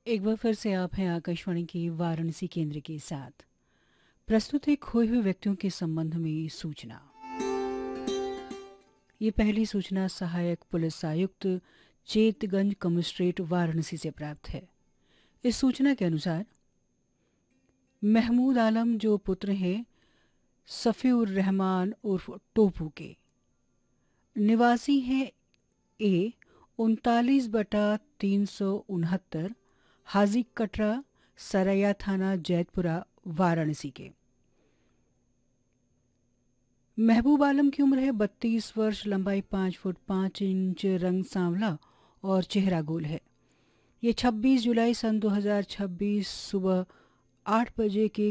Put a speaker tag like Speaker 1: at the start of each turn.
Speaker 1: एक बार फिर से आप हैं आकाशवाणी के वाराणसी केंद्र के साथ। प्रस्तुत है खोए हुए व्यक्तियों के संबंध में सूचना। ये पहली सूचना सहायक पुलिस आयुक्त चेतगंज कमिश्नरेट वाराणसी से प्राप्त है। इस सूचना के अनुसार महमूद आलम जो पुत्र हैं सफ़ीउर रहमान उर्फ टोपू के, निवासी हैं ए 39/369 हाजी कटरा सरैया थाना जैतपुरा वाराणसी के। महबूब आलम की उम्र है 32 वर्ष, लंबाई 5 फुट 5 इंच, रंग सांवला और चेहरा गोल है। ये 26 जुलाई सन 2026 सुबह 8 बजे के